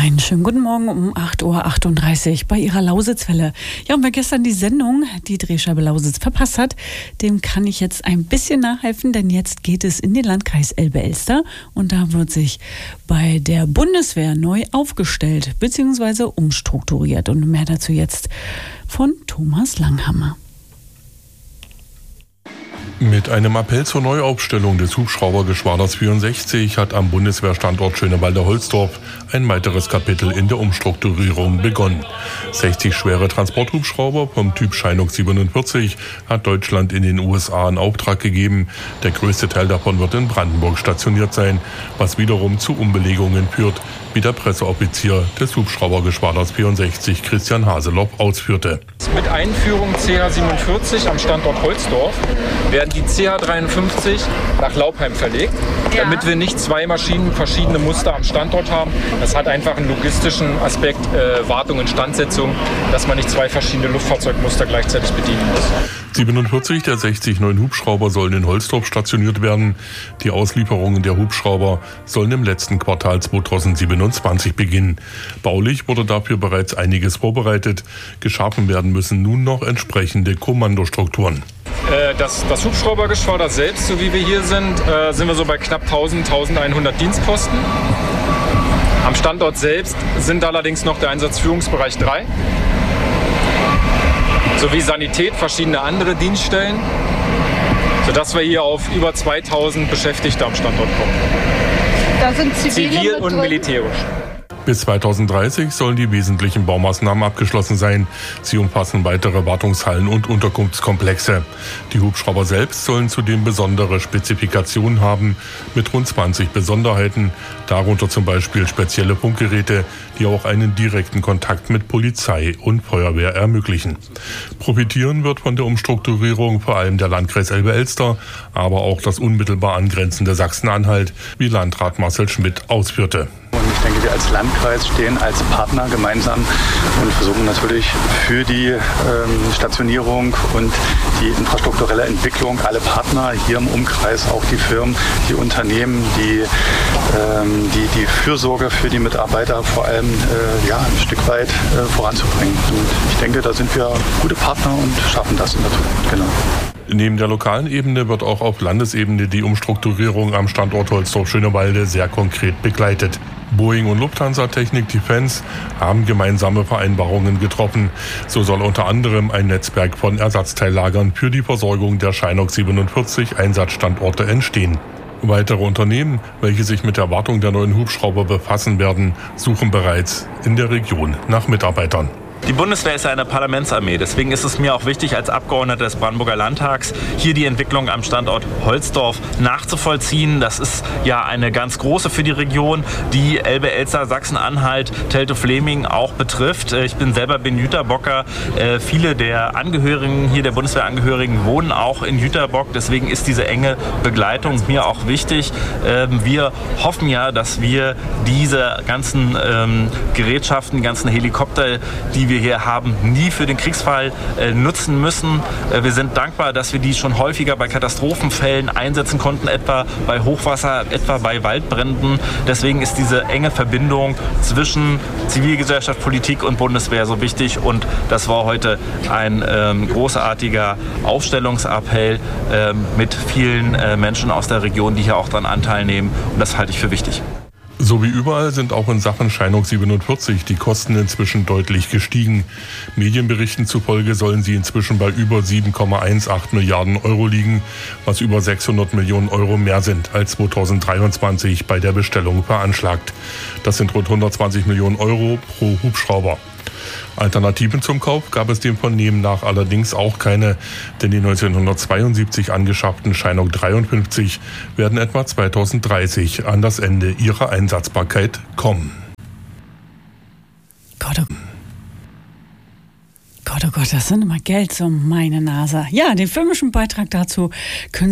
Einen schönen guten Morgen um 8:38 Uhr bei Ihrer Lausitzwelle. Ja, und wer gestern die Sendung, die Drehscheibe Lausitz, verpasst hat, dem kann ich jetzt ein bisschen nachhelfen, denn jetzt geht es in den Landkreis Elbe-Elster und da wird sich bei der Bundeswehr neu aufgestellt bzw. umstrukturiert. Und mehr dazu jetzt von Thomas Langhammer. Mit einem Appell zur Neuaufstellung des Hubschraubergeschwaders 64 hat am Bundeswehrstandort Schönewalde-Holzdorf ein weiteres Kapitel in der Umstrukturierung begonnen. 60 schwere Transporthubschrauber vom Typ Chinook 47 hat Deutschland in den USA in Auftrag gegeben. Der größte Teil davon wird in Brandenburg stationiert sein, was wiederum zu Umbelegungen führt, wie der Presseoffizier des Hubschraubergeschwaders 64 Christian Haseloff ausführte. Mit Einführung CH47 am Standort Holzdorf werden die CH53 nach Laubheim verlegt, damit wir nicht zwei Maschinen verschiedene Muster am Standort haben. Das hat einfach einen logistischen Aspekt, Wartung, Instandsetzung, dass man nicht zwei verschiedene Luftfahrzeugmuster gleichzeitig bedienen muss. 47 der 60 neuen Hubschrauber sollen in Holzdorf stationiert werden. Die Auslieferungen der Hubschrauber sollen im letzten Quartal 2027 beginnen. Baulich wurde dafür bereits einiges vorbereitet. Geschaffen werden müssen nun noch entsprechende Kommandostrukturen. Das Hubschraubergeschwader selbst, so wie wir hier sind wir so bei knapp 1100 Dienstposten. Am Standort selbst sind allerdings noch der Einsatzführungsbereich 3. Sowie Sanität, verschiedene andere Dienststellen, sodass wir hier auf über 2000 Beschäftigte am Standort kommen. Da sind Zivil und militärisch. Bis 2030 sollen die wesentlichen Baumaßnahmen abgeschlossen sein. Sie umfassen weitere Wartungshallen und Unterkunftskomplexe. Die Hubschrauber selbst sollen zudem besondere Spezifikationen haben, mit rund 20 Besonderheiten, darunter zum Beispiel spezielle Funkgeräte, die auch einen direkten Kontakt mit Polizei und Feuerwehr ermöglichen. Profitieren wird von der Umstrukturierung vor allem der Landkreis Elbe-Elster, aber auch das unmittelbar angrenzende Sachsen-Anhalt, wie Landrat Marcel Schmidt ausführte. Und ich denke, wir als Landkreis stehen als Partner gemeinsam und versuchen natürlich für die Stationierung und die infrastrukturelle Entwicklung alle Partner hier im Umkreis, auch die Firmen, die Unternehmen, die Fürsorge für die Mitarbeiter vor allem ein Stück weit voranzubringen. Und ich denke, da sind wir gute Partner und schaffen das in der Zukunft. Genau. Neben der lokalen Ebene wird auch auf Landesebene die Umstrukturierung am Standort Holzdorf-Schönewalde sehr konkret begleitet. Boeing und Lufthansa Technik Defense haben gemeinsame Vereinbarungen getroffen. So soll unter anderem ein Netzwerk von Ersatzteillagern für die Versorgung der Chinook 47 Einsatzstandorte entstehen. Weitere Unternehmen, welche sich mit der Wartung der neuen Hubschrauber befassen werden, suchen bereits in der Region nach Mitarbeitern. Die Bundeswehr ist ja eine Parlamentsarmee, deswegen ist es mir auch wichtig, als Abgeordneter des Brandenburger Landtags hier die Entwicklung am Standort Holzdorf nachzuvollziehen. Das ist ja eine ganz große für die Region, die Elbe-Elster, Sachsen-Anhalt, Teltow-Fläming auch betrifft. Ich bin selber Jüterbocker. Viele der Angehörigen hier, der Bundeswehrangehörigen, wohnen auch in Jüterbock. Deswegen ist diese enge Begleitung mir auch wichtig. Wir hoffen ja, dass wir diese ganzen Gerätschaften, die ganzen Helikopter, die wir hier haben, nie für den Kriegsfall nutzen müssen. Wir sind dankbar, dass wir die schon häufiger bei Katastrophenfällen einsetzen konnten, etwa bei Hochwasser, etwa bei Waldbränden. Deswegen ist diese enge Verbindung zwischen Zivilgesellschaft, Politik und Bundeswehr so wichtig. Und das war heute ein großartiger Aufstellungsappell mit vielen Menschen aus der Region, die hier auch daran Anteil nehmen. Und das halte ich für wichtig. So wie überall sind auch in Sachen Chinook 47 die Kosten inzwischen deutlich gestiegen. Medienberichten zufolge sollen sie inzwischen bei über 7,18 Milliarden Euro liegen, was über 600 Millionen Euro mehr sind als 2023 bei der Bestellung veranschlagt. Das sind rund 120 Millionen Euro pro Hubschrauber. Alternativen zum Kauf gab es dem Vernehmen nach allerdings auch keine, denn die 1972 angeschafften Chinook 53 werden etwa 2030 an das Ende ihrer Einsatzbarkeit kommen. Gott, oh Gott, das sind immer Geld um meine Nase. Ja, den filmischen Beitrag dazu können